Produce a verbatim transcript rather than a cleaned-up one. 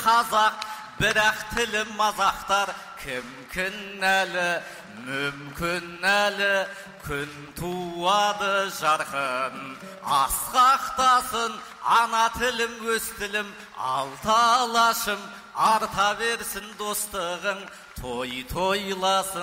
қазақ, бірақ тілім мазақтар. Кім кінәлі, мүмкін әлі, күн туады жарқын. Асқақтасын ана тілім, өз тілім, алты алашым, арта берсін достығың, той тойласын